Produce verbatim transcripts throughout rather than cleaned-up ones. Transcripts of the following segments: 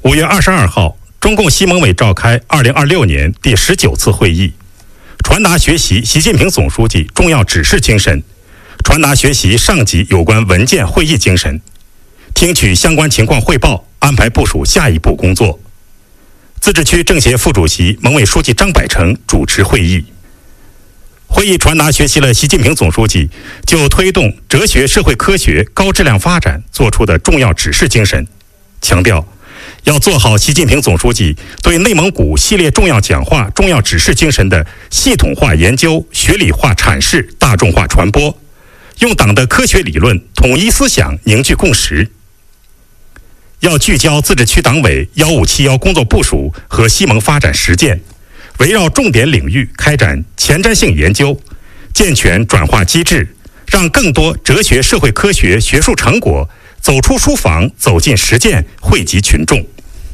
五月二十二号，中共西盟委召开二零二六年第十九次会议，传达学习习近平总书记重要指示精神，传达学习上级有关文件会议精神，听取相关情况汇报，安排部署下一步工作。自治区政协副主席、盟委书记张百成主持会议。会议传达学习了习近平总书记就推动哲学社会科学高质量发展作出的重要指示精神，强调要做好习近平总书记对内蒙古系列重要讲话重要指示精神的系统化研究、学理化阐释、大众化传播，用党的科学理论统一思想凝聚共识。要聚焦自治区党委幺五七幺工作部署和西盟发展实践，围绕重点领域开展前瞻性研究，健全转化机制，让更多哲学社会科学学术成果走出书房，走进实践，惠及群众。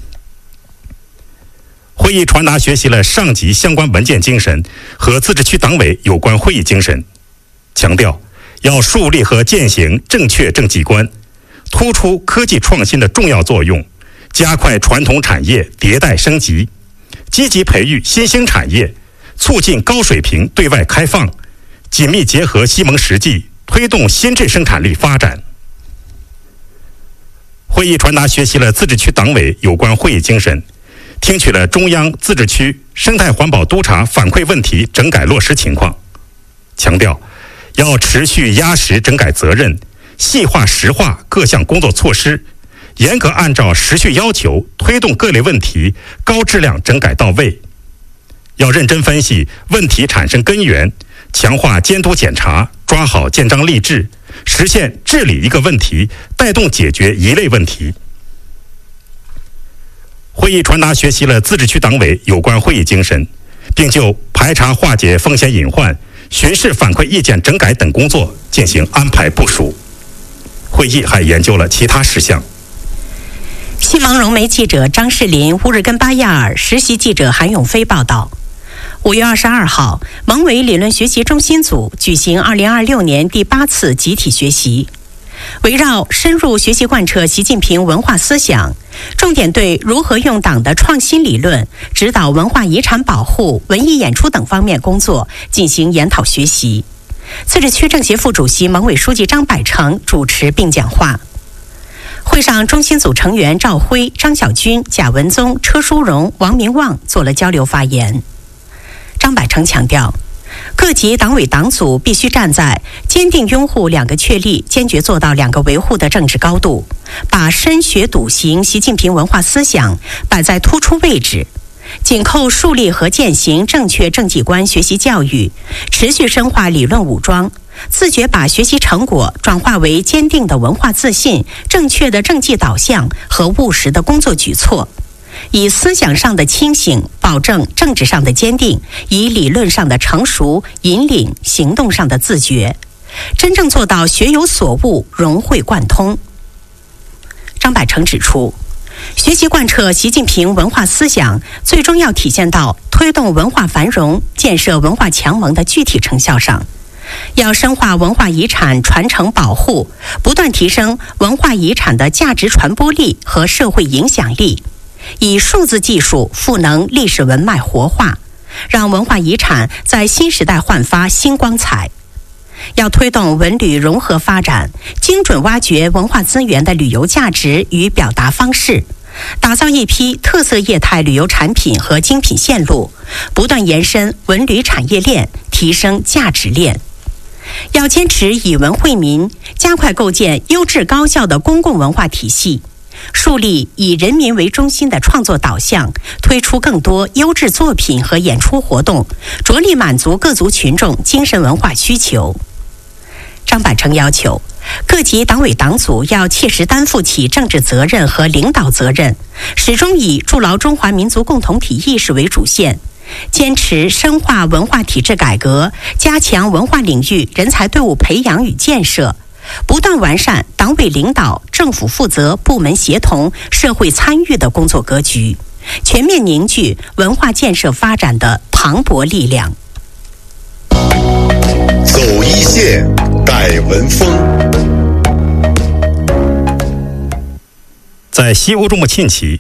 会议传达学习了上级相关文件精神和自治区党委有关会议精神，强调要树立和践行正确政绩观，突出科技创新的重要作用，加快传统产业迭代升级，积极培育新兴产业，促进高水平对外开放，紧密结合西盟实际，推动新质生产力发展。会议传达学习了自治区党委有关会议精神，听取了中央自治区生态环保督察反馈问题整改落实情况，强调要持续压实整改责任，细化实化各项工作措施，严格按照时序要求推动各类问题高质量整改到位。要认真分析问题产生根源，强化监督检查，抓好建章立制，实现治理一个问题带动解决一类问题。会议传达学习了自治区党委有关会议精神，并就排查化解风险隐患、巡视反馈意见整改等工作进行安排部署。会议还研究了其他事项。 西盟融媒记者张世林、乌日根巴亚尔实习记者韩永飞报道。五月二十二号，盟委理论学习中心组举行二零二六年第八次集体学习，围绕深入学习贯彻习近平文化思想，重点对如何用党的创新理论指导文化遗产保护、文艺演出等方面工作进行研讨学习。自治区政协副主席、盟委书记张百成主持并讲话。会上，中心组成员赵辉、张晓军、贾文宗、车淑荣、王明旺做了交流发言。张百成强调，各级党委党组必须站在坚定拥护两个确立、坚决做到两个维护的政治高度，把深学笃行习近平文化思想摆在突出位置，紧扣树立和践行正确政绩观学习教育，持续深化理论武装，自觉把学习成果转化为坚定的文化自信、正确的政绩导向和务实的工作举措，以思想上的清醒保证政治上的坚定，以理论上的成熟引领行动上的自觉，真正做到学有所悟、融会贯通。张百成指出，学习贯彻习近平文化思想，最终要体现到推动文化繁荣、建设文化强盟的具体成效上。要深化文化遗产传承保护，不断提升文化遗产的价值传播力和社会影响力，以数字技术赋能历史文脉活化，让文化遗产在新时代焕发新光彩。要推动文旅融合发展，精准挖掘文化资源的旅游价值与表达方式，打造一批特色业态旅游产品和精品线路，不断延伸文旅产业链，提升价值链。要坚持以文惠民，加快构建优质高效的公共文化体系，树立以人民为中心的创作导向，推出更多优质作品和演出活动，着力满足各族群众精神文化需求。张百成要求，各级党委党组要切实担负起政治责任和领导责任，始终以筑牢中华民族共同体意识为主线，坚持深化文化体制改革，加强文化领域人才队伍培养与建设，不断完善党委领导、政府负责、部门协同、社会参与的工作格局，全面凝聚文化建设发展的磅礴力量。 走一线，改文风。 在西乌珠穆沁旗，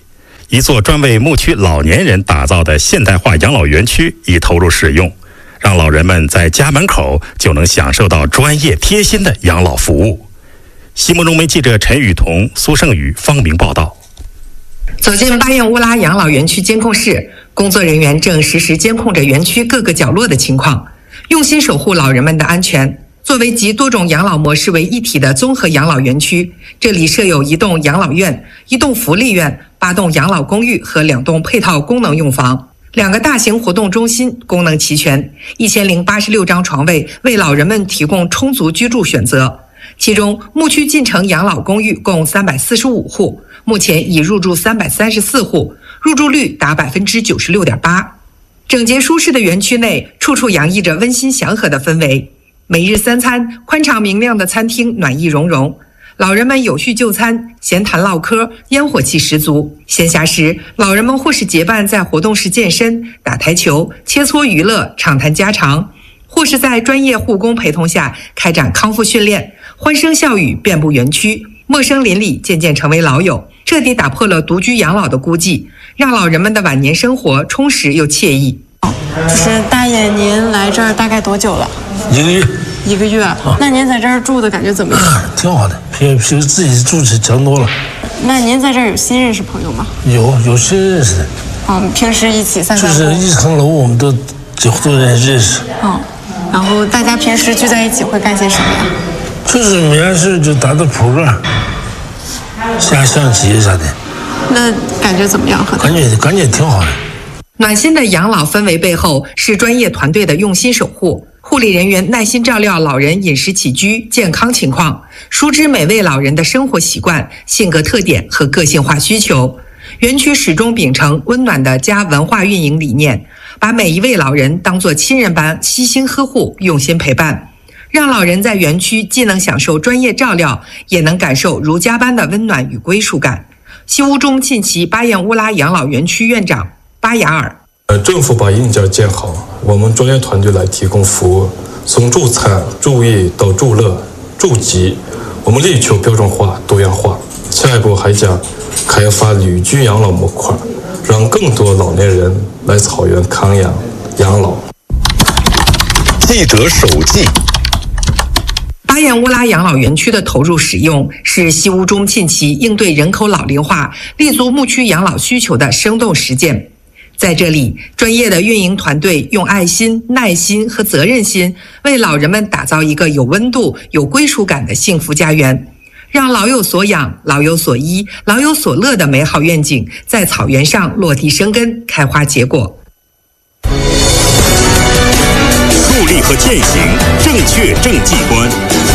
一座专为牧区老年人打造的现代化养老园区已投入使用，让老人们在家门口就能享受到专业贴心的养老服务。西蒙融媒记者陈雨桐、苏胜宇、方明报道。 走进巴彦乌拉养老园区监控室，工作人员正实时监控着园区各个角落的情况，用心守护老人们的安全。作为集多种养老模式为一体的综合养老园区，这里设有一栋养老院、一栋福利院、八栋养老公寓和两栋配套功能用房，两个大型活动中心功能齐全，一千零八十六张床位为老人们提供充足居住选择。其中，牧区进城养老公寓共三百四十五户，目前已入住三百三十四户，入住率达百分之九十六点八。整洁舒适的园区内，处处洋溢着温馨祥和的氛围。每日三餐，宽敞明亮的餐厅暖意融融，老人们有序就餐，闲谈唠嗑，烟火气十足。闲暇时，老人们或是结伴在活动室健身、打台球、切磋娱乐、畅谈家常，或是在专业护工陪同下开展康复训练，欢声笑语遍布园区，陌生邻里渐渐成为老友，彻底打破了独居养老的孤寂，让老人们的晚年生活充实又惬意。 就是大爷，您来这儿大概多久了？ 一个月。 一个月、啊、那您在这儿住的感觉怎么样？ 啊、挺好的，比比自己住起强多了。 那您在这儿有新认识朋友吗？ 有，有新认识的。 嗯，平时一起散散步。 就是一层楼，我们都几乎都认识。 嗯，然后大家平时聚在一起会干些什么呀？ 就是没啥事就打打扑克、下象棋啥的。 那感觉怎么样？ 感觉感觉挺好的。 暖心的养老氛围背后是专业团队的用心守护。护理人员耐心照料老人饮食起居、健康情况，熟知每位老人的生活习惯、性格特点和个性化需求。园区始终秉承温暖的家文化运营理念，把每一位老人当作亲人般悉心呵护、用心陪伴，让老人在园区既能享受专业照料，也能感受如家般的温暖与归属感。西乌中沁旗巴彦乌拉养老园区院长巴雅尔。 呃，政府把硬件建好，我们专业团队来提供服务，从助餐、助益到助乐、助疾，我们力求标准化、多样化。下一步还将开发旅居养老模块，让更多老年人来草原康养养老。 记者手记。 巴彦乌拉养老园区的投入使用，是西乌中沁旗应对人口老龄化、立足牧区养老需求的生动实践。在这里，专业的运营团队用爱心、耐心和责任心，为老人们打造一个有温度、有归属感的幸福家园，让老有所养、老有所依、老有所乐的美好愿景在草原上落地生根、开花结果。 树立和践行正确政绩观。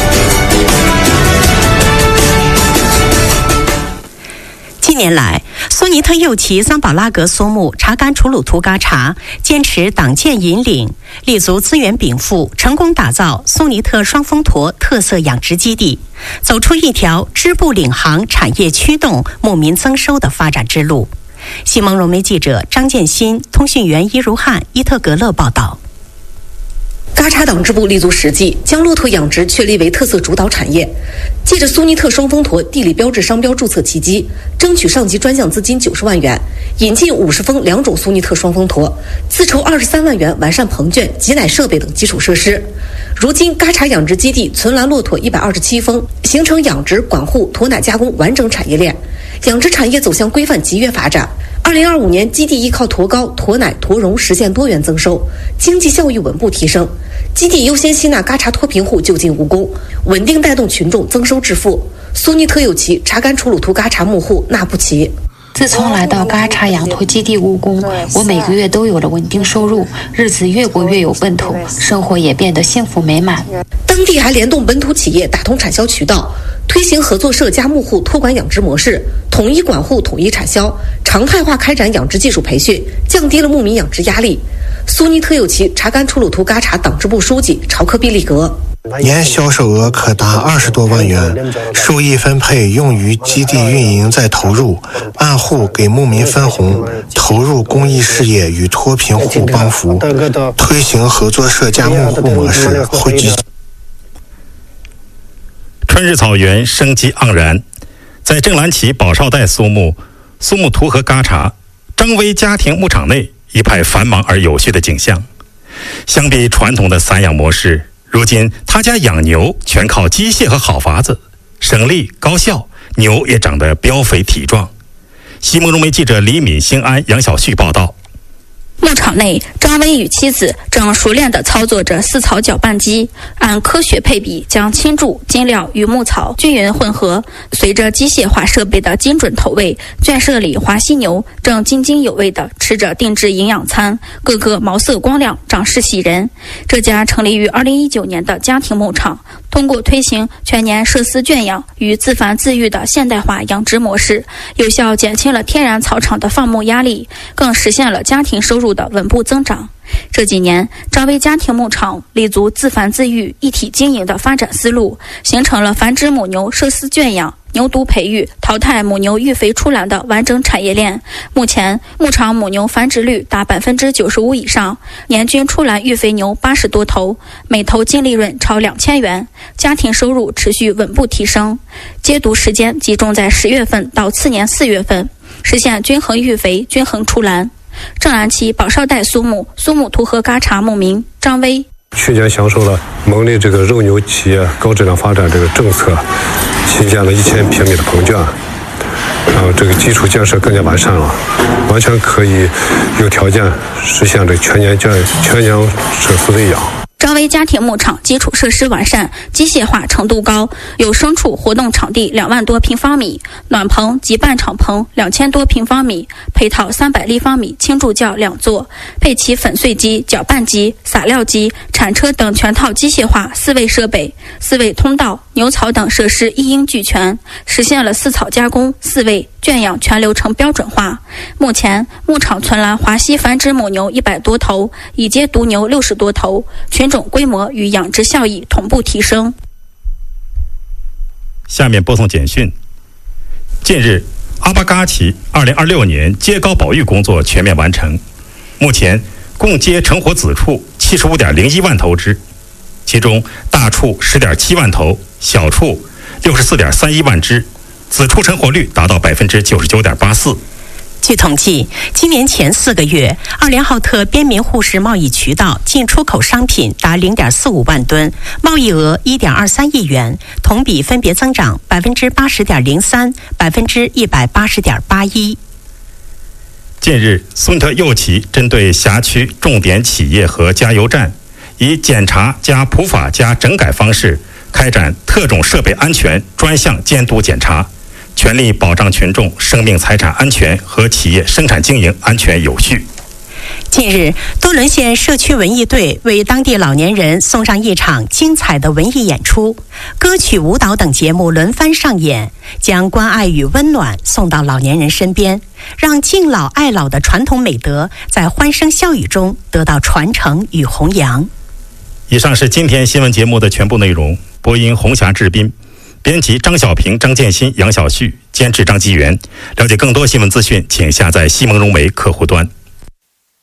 近年来，苏尼特右旗桑宝拉格苏木查干楚鲁图嘎查坚持党建引领，立足资源禀赋，成功打造苏尼特双峰驼特色养殖基地，走出一条织布领航、产业驱动、牧民增收的发展之路。西蒙融媒记者张建新、通讯员伊如汉、伊特格勒报道。 嘎查党支部立足实际，将骆驼养殖确立为特色主导产业。借着苏尼特双峰驼地理标志商标注册契机，争取上级专项资金九十万元，引进五十峰两种苏尼特双峰驼，自筹二十三万元完善棚圈、挤奶设备等基础设施。如今，嘎查养殖基地存栏骆驼一百二十七峰，形成养殖、管护、驼奶加工完整产业链，养殖产业走向规范集约发展。二零二五年，基地依靠驼羔、驼奶、驼绒实现多元增收，经济效益稳步提升。基地优先吸纳嘎查脱贫户就近务工，稳定带动群众增收致富。苏尼特有旗查干楚鲁图嘎查牧户纳布齐。 自从来到嘎查养驼基地务工，我每个月都有了稳定收入，日子越过越有奔头，生活也变得幸福美满。 当地还联动本土企业打通产销渠道，推行合作社加牧户托管养殖模式，统一管护、统一产销，常态化开展养殖技术培训，降低了牧民养殖压力。苏尼特有旗查干楚鲁图嘎查党支部书记朝克毕利格。 年销售额可达二十多万元，收益分配用于基地运营再投入，按户给牧民分红，投入公益事业与脱贫户帮扶，推行合作社加牧户模式，汇集。 春日草原生机盎然，在正蓝旗宝哨带苏木， 苏木图和嘎查、张威家庭牧场内一派繁忙而有序的景象。相比传统的散养模式，如今他家养牛全靠机械和好法子，省力高效，牛也长得膘肥体壮。西蒙融媒记者李敏、兴安、杨小旭报道。 牧场内，张威与妻子正熟练地操作着饲草搅拌机，按科学配比将青贮、金料与牧草均匀混合。随着机械化设备的精准投喂，圈舍里华西牛正津津有味地吃着定制营养餐，个个毛色光亮，长势喜人。这家成立于二零一九年的家庭牧场，通过推行全年设饲圈养与自繁自育的现代化养殖模式，有效减轻了天然草场的放牧压力，更实现了家庭收入的稳步增长。这几年，张威家庭牧场立足自繁自育一体经营的发展思路，形成了繁殖母牛设饲圈养、牛犊培育、淘汰母牛育肥出栏的完整产业链。目前，牧场母牛繁殖率达百分之九十五以上，年均出栏育肥牛八十多头，每头净利润超两千元，家庭收入持续稳步提升。接犊时间集中在十月份到次年四月份，实现均衡育肥、均衡出栏。正蓝旗保少代苏木苏木图和嘎查牧民张威。 去年享受了蒙利这个肉牛企业高质量发展这个政策，新建了一千平米的棚圈，然后这个基础建设更加完善了，完全可以有条件实现这全年圈全年设饲喂养。 张威家庭牧场基础设施完善，机械化程度高，有牲畜活动场地两万多平方米，暖棚及半敞棚两千多平方米，配套三百立方米轻助教两座，配齐粉碎机、搅拌机、撒料机、铲车等全套机械化饲喂设备，饲喂通道、牛槽等设施一应俱全，实现了饲草加工、饲喂、圈养全流程标准化。目前，牧场存栏华西繁殖母牛一百多头，已接犊牛六十多头，群种规模与养殖效益同步提升。 下面播送简讯。近日，阿巴嘎奇二零二六年秸秆保育工作全面完成，目前共接成活子畜七十五点零一万头只，其中大畜十点七万头，小畜六十四点三一万只，子畜成活率达到百分之九十九点八四。 据统计，今年前四个月，二连浩特边民护食贸易渠道进出口商品达零点四五万吨，贸易额一点二三亿元，同比分别增长百分之八十点零三、百分之一百八十点八一。 近日，苏尼特右旗针对辖区重点企业和加油站，以检查加普法加整改方式开展特种设备安全专项监督检查，全力保障群众生命财产安全和企业生产经营安全有序。 近日，多伦县社区文艺队为当地老年人送上一场精彩的文艺演出，歌曲、舞蹈等节目轮番上演，将关爱与温暖送到老年人身边，让敬老爱老的传统美德在欢声笑语中得到传承与弘扬。 以上是今天新闻节目的全部内容。播音洪霞、志斌，编辑张小平、张建新、杨小旭，监制张基元。了解更多新闻资讯，请下载西蒙融媒客户端。